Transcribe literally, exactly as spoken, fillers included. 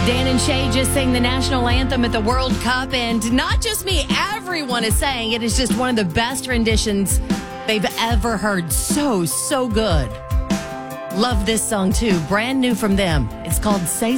Dan and Shay just sang the national anthem at the World Cup, and not just me, everyone is saying it is just one of the best renditions they've ever heard. So, so good. Love this song too. Brand new from them. It's called Say